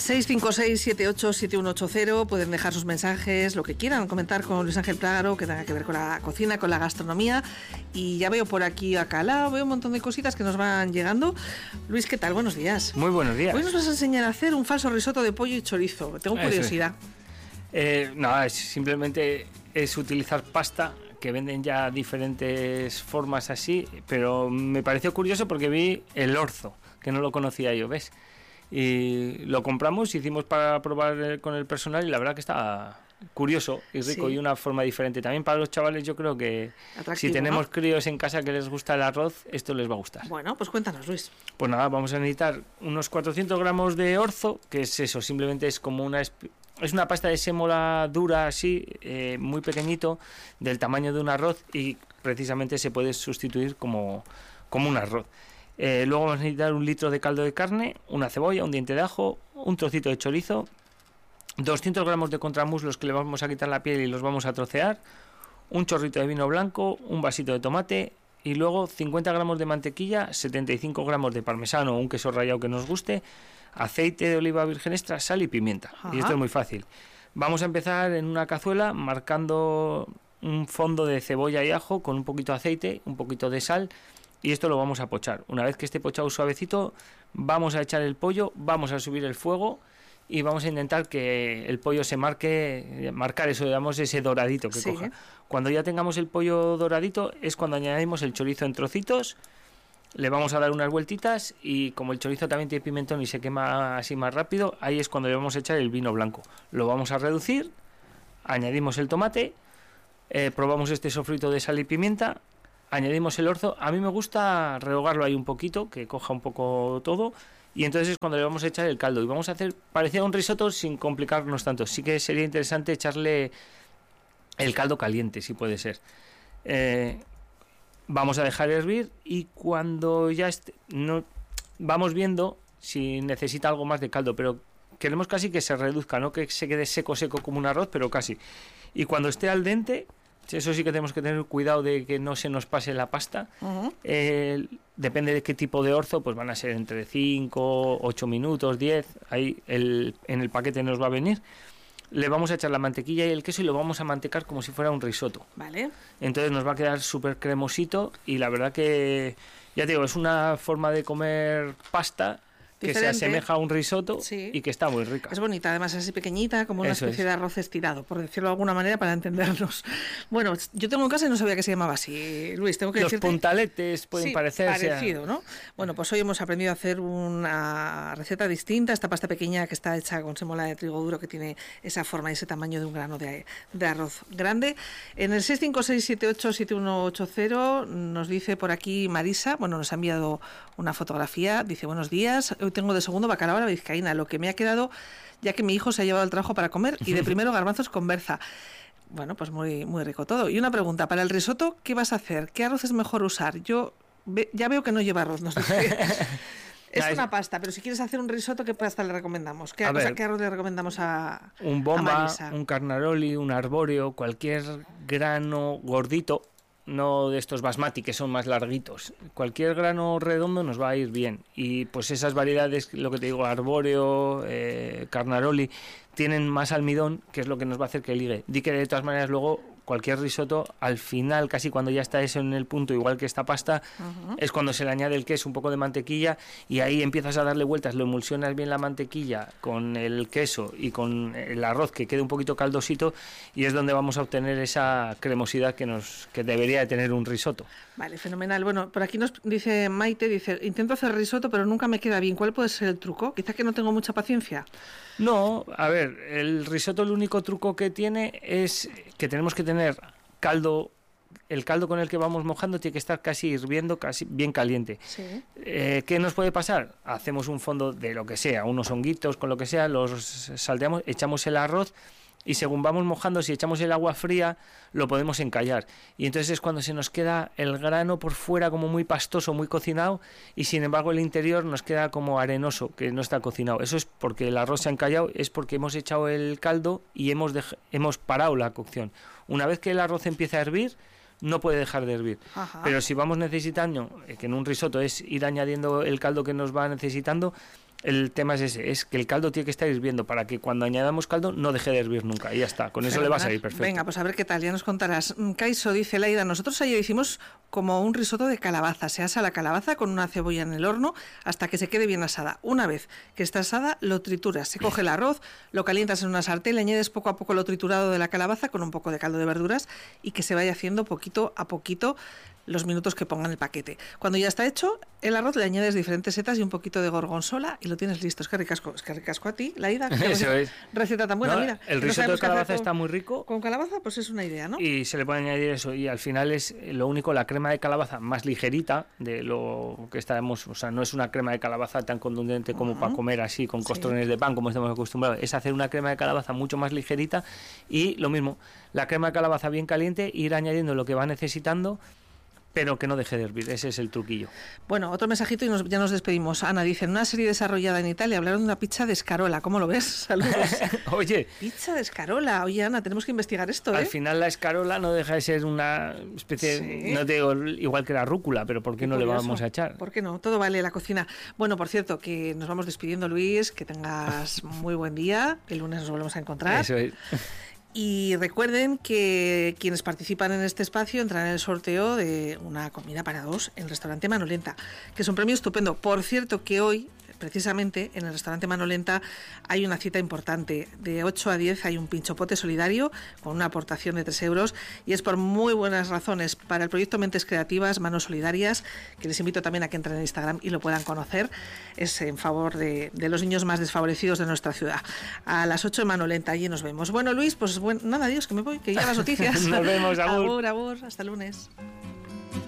656-787180, pueden dejar sus mensajes, lo que quieran, comentar con Luis Ángel Prágaro, que tenga que ver con la cocina, con la gastronomía. Y ya veo por aquí a Calao, veo un montón de cositas que nos van llegando. Luis, ¿qué tal? Buenos días. Muy buenos días. Hoy nos vas a enseñar a hacer un falso risotto de pollo y chorizo. Tengo curiosidad. No, simplemente es utilizar pasta, que venden ya diferentes formas así, pero me pareció curioso porque vi el orzo, que no lo conocía yo, ¿ves? Y lo compramos, hicimos para probar con el personal y la verdad que está curioso y rico, sí. Y una forma diferente. También para los chavales yo creo que atractivo, si tenemos, ¿no?, críos en casa que les gusta el arroz, esto les va a gustar. Bueno, pues cuéntanos, Luis. Pues nada, vamos a necesitar unos 400 gramos de orzo, que es eso, simplemente es como es una pasta de sémola dura así, muy pequeñito, del tamaño de un arroz, y precisamente se puede sustituir como un arroz. Luego vamos a necesitar 1 litro de caldo de carne, una cebolla, un diente de ajo, un trocito de chorizo, 200 gramos de contramuslos que le vamos a quitar la piel y los vamos a trocear, un chorrito de vino blanco, un vasito de tomate y luego 50 gramos de mantequilla, 75 gramos de parmesano o un queso rallado que nos guste, aceite de oliva virgen extra, sal y pimienta. Ajá. Y esto es muy fácil. Vamos a empezar en una cazuela marcando un fondo de cebolla y ajo con un poquito de aceite, un poquito de sal, y esto lo vamos a pochar. Una vez que esté pochado suavecito, vamos a echar el pollo, vamos a subir el fuego y vamos a intentar que el pollo se marcar eso, digamos, ese doradito que coja. Cuando ya tengamos el pollo doradito es cuando añadimos el chorizo en trocitos, le vamos a dar unas vueltitas y como el chorizo también tiene pimentón y se quema así más rápido, ahí es cuando le vamos a echar el vino blanco. Lo vamos a reducir, añadimos el tomate, probamos este sofrito de sal y pimienta, añadimos el orzo. A mí me gusta rehogarlo ahí un poquito, que coja un poco todo, y entonces es cuando le vamos a echar el caldo y vamos a hacer parecido a un risotto sin complicarnos tanto. Sí que sería interesante echarle el caldo caliente, si puede ser. Vamos a dejar hervir y cuando ya vamos viendo si necesita algo más de caldo, pero queremos casi que se reduzca, no que se quede seco como un arroz, pero casi. Y cuando esté al dente, eso sí que tenemos que tener cuidado de que no se nos pase la pasta. Uh-huh. Depende de qué tipo de orzo, pues van a ser entre 5, 8 minutos, 10, ahí en el paquete nos va a venir. Le vamos a echar la mantequilla y el queso y lo vamos a mantecar como si fuera un risotto. Vale. Entonces nos va a quedar súper cremosito y la verdad que, ya te digo, es una forma de comer pasta que se asemeja a un risotto, sí, y que está muy rica. Es bonita, además es así pequeñita, como una especie de arroz estirado, por decirlo de alguna manera para entendernos. Bueno, yo tengo en casa y no sabía que se llamaba así, Luis, tengo que decirte. Los puntaletes pueden parecer. Parecido, ¿no? Bueno, pues hoy hemos aprendido a hacer una receta distinta, esta pasta pequeña que está hecha con sémola de trigo duro, que tiene esa forma y ese tamaño de un grano de arroz grande. En el 656787180 nos dice por aquí Marisa, bueno, nos ha enviado una fotografía, dice: buenos días, hoy tengo de segundo bacalao a la vizcaína, lo que me ha quedado ya que mi hijo se ha llevado al trabajo para comer, y de primero garbanzos con berza. Bueno, pues muy, muy rico todo. Y una pregunta, para el risotto, ¿qué vas a hacer? ¿Qué arroz es mejor usar? Yo ya veo que no lleva arroz, nos dice. Es una pasta, pero si quieres hacer un risotto, ¿qué pasta le recomendamos? ¿Qué arroz le recomendamos a un bomba, a Marisa? Un carnaroli, un arbóreo, cualquier grano gordito, no de estos basmati que son más larguitos. Cualquier grano redondo nos va a ir bien. Y pues esas variedades, lo que te digo, arbóreo, carnaroli, tienen más almidón, que es lo que nos va a hacer que ligue. Di que de todas maneras luego cualquier risotto, al final, casi cuando ya está eso en el punto, igual que esta pasta, uh-huh, es cuando se le añade el queso, un poco de mantequilla, y ahí empiezas a darle vueltas, lo emulsionas bien la mantequilla con el queso y con el arroz, que quede un poquito caldosito, y es donde vamos a obtener esa cremosidad que debería de tener un risotto. Vale, fenomenal. Bueno, por aquí nos dice Maite, dice: intento hacer risotto, pero nunca me queda bien. ¿Cuál puede ser el truco? Quizá que no tengo mucha paciencia. No, a ver, el risotto, el único truco que tiene es que tenemos que tener caldo. El caldo con el que vamos mojando tiene que estar casi hirviendo, casi bien caliente. Sí. ¿Qué nos puede pasar? Hacemos un fondo de lo que sea, unos honguitos con lo que sea, los salteamos, echamos el arroz y según vamos mojando, si echamos el agua fría, lo podemos encallar. Y entonces es cuando se nos queda el grano por fuera como muy pastoso, muy cocinado, y sin embargo el interior nos queda como arenoso, que no está cocinado. Eso es porque el arroz se ha encallado, es porque hemos echado el caldo y hemos parado la cocción. Una vez que el arroz empieza a hervir, no puede dejar de hervir. Ajá. Pero si vamos necesitando, que en un risotto es ir añadiendo el caldo que nos va necesitando, el tema es ese, es que el caldo tiene que estar hirviendo para que cuando añadamos caldo no deje de hervir nunca. Y ya está, con eso le va a salir perfecto. Venga, pues a ver qué tal, ya nos contarás. Caiso, dice Laida, nosotros ayer hicimos como un risotto de calabaza. Se asa la calabaza con una cebolla en el horno hasta que se quede bien asada. Una vez que está asada, lo trituras. Se coge el arroz, lo calientas en una sartén, le añades poco a poco lo triturado de la calabaza con un poco de caldo de verduras y que se vaya haciendo poquito a poquito los minutos que pongan el paquete. Cuando ya está hecho, el arroz le añades diferentes setas y un poquito de gorgonzola y lo tienes listo. Es que ricasco a ti, Laida. Eso es. Receta tan buena, No, mira. El risotto de calabaza está muy rico. Con calabaza, pues es una idea, ¿no? Y se le puede añadir eso. Y al final es lo único, la crema de calabaza más ligerita de lo que estábamos. O sea, no es una crema de calabaza tan contundente como para comer así con costrones de pan, como estamos acostumbrados. Es hacer una crema de calabaza mucho más ligerita y lo mismo, la crema de calabaza bien caliente, ir añadiendo lo que va necesitando, pero que no deje de hervir. Ese es el truquillo. Bueno, otro mensajito y ya nos despedimos. Ana dice, en una serie desarrollada en Italia hablaron de una pizza de escarola. ¿Cómo lo ves? Saludos. Oye. Pizza de escarola. Oye, Ana, tenemos que investigar esto, Al final la escarola no deja de ser una especie, no te digo igual que la rúcula, pero ¿por qué no curioso. Le vamos a echar? ¿Por qué no? Todo vale la cocina. Bueno, por cierto, que nos vamos despidiendo, Luis, que tengas muy buen día. El lunes nos volvemos a encontrar. Eso es. Y recuerden que quienes participan en este espacio entrarán en el sorteo de una comida para dos en el restaurante Manolenta, que es un premio estupendo. Por cierto, que hoy, precisamente, en el restaurante Manolenta hay una cita importante. De 8 a 10 hay un pinchopote solidario con una aportación de 3 euros y es por muy buenas razones para el proyecto Mentes Creativas, Manos Solidarias, que les invito también a que entren en Instagram y lo puedan conocer. Es en favor de los niños más desfavorecidos de nuestra ciudad. A las 8 en Manolenta, allí nos vemos. Bueno, Luis, pues nada, adiós, que me voy, que ya las noticias. Nos vemos, agur. Agur, hasta el lunes.